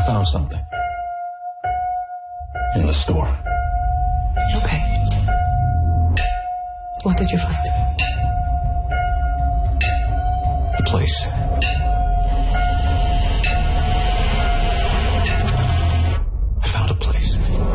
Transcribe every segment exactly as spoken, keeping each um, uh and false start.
found something. In the store. Okay. What did you find? The place. I found a place.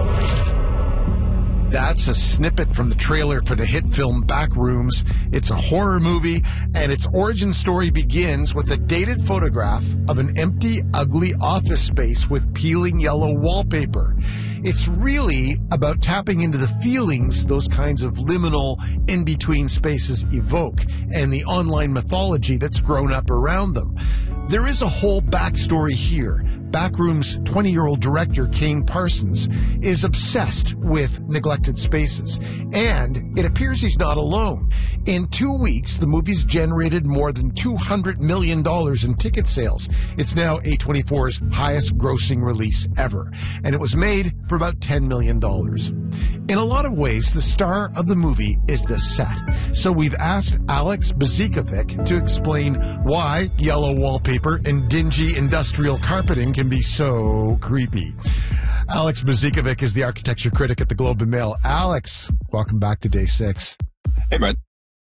That's a snippet from the trailer for the hit film Backrooms. It's a horror movie, and its origin story begins with a dated photograph of an empty, ugly office space with peeling yellow wallpaper. It's really about tapping into the feelings those kinds of liminal, in-between spaces evoke, and the online mythology that's grown up around them. There is a whole backstory here. Backroom's twenty-year-old director, Kane Parsons, is obsessed with neglected spaces, and it appears he's not alone. In two weeks, the movie's generated more than two hundred million dollars in ticket sales. It's now A twenty-four's highest-grossing release ever, and it was made for about ten million dollars. In a lot of ways, the star of the movie is the set. So we've asked Alex Bezikovic to explain why yellow wallpaper and dingy industrial carpeting can be so creepy. Alex Bezikovic is the architecture critic at the Globe and Mail. Alex, welcome back to Day Six. Hey, Brett.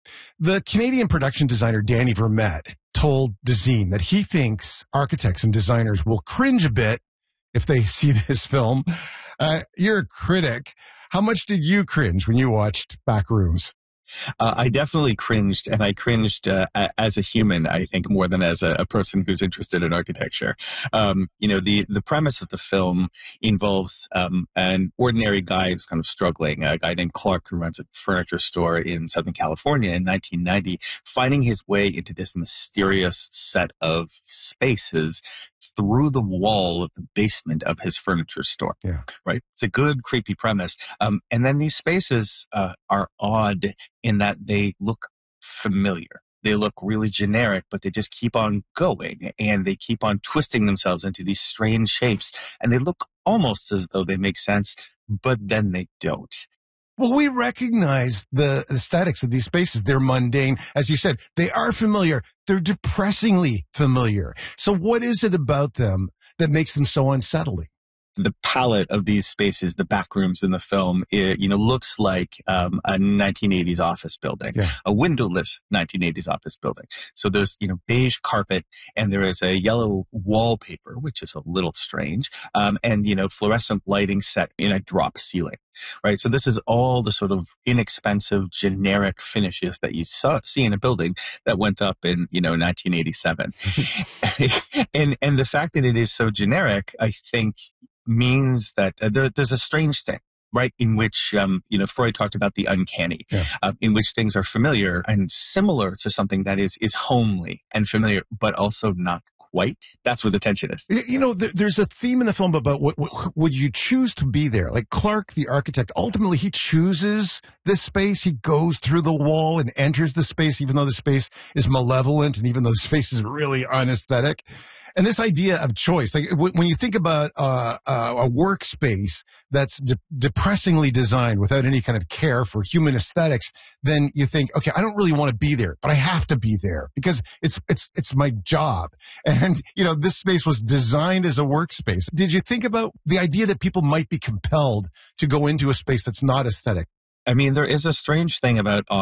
The Canadian production designer Danny Vermette told DeZine that he thinks architects and designers will cringe a bit if they see this film. Uh, you're a critic. How much did you cringe when you watched Backrooms? Uh, I definitely cringed, and I cringed uh, as a human, I think, more than as a, a person who's interested in architecture. Um, you know, the, the premise of the film involves um, an ordinary guy who's kind of struggling, a guy named Clark who runs a furniture store in Southern California in nineteen ninety, finding his way into this mysterious set of spaces through the wall of the basement of his furniture store. Yeah. Right? It's a good, creepy premise. Um, and then these spaces uh, are odd in that they look familiar. They look really generic, but they just keep on going, and they keep on twisting themselves into these strange shapes, and they look almost as though they make sense, but then they don't. Well, we recognize the aesthetics of these spaces. They're mundane. As you said, they are familiar. They're depressingly familiar. So what is it about them that makes them so unsettling? The palette of these spaces, the back rooms in the film, it, you know, looks like um, a nineteen eighties office building, yeah. a windowless nineteen eighties office building. So there's, you know, beige carpet, and there is a yellow wallpaper, which is a little strange, um, and, you know, fluorescent lighting set in a drop ceiling, right? So this is all the sort of inexpensive, generic finishes that you saw, see in a building that went up in, you know, nineteen eighty-seven. and and the fact that it is so generic, I think, means that uh, there, there's a strange thing, right, in which, um, you know, Freud talked about the uncanny, yeah. uh, in which things are familiar and similar to something that is, is homely and familiar, but also not quite. That's where the tension is. You know, th- there's a theme in the film about what, what would you choose to be there? Like Clark, the architect, ultimately he chooses this space. He goes through the wall and enters the space, even though the space is malevolent and even though the space is really unaesthetic. And this idea of choice, like w- when you think about uh, uh, a workspace that's de- depressingly designed without any kind of care for human aesthetics, then you think, okay, I don't really want to be there, but I have to be there because it's it's it's my job. And you know, this space was designed as a workspace. Did you think about the idea that people might be compelled to go into a space that's not aesthetic? I mean, there is a strange thing about